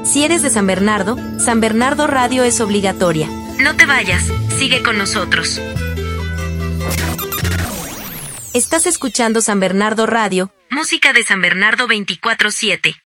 Si eres de San Bernardo Radio es obligatoria. No te vayas, sigue con nosotros. Estás escuchando San Bernardo Radio, música de San Bernardo 24/7.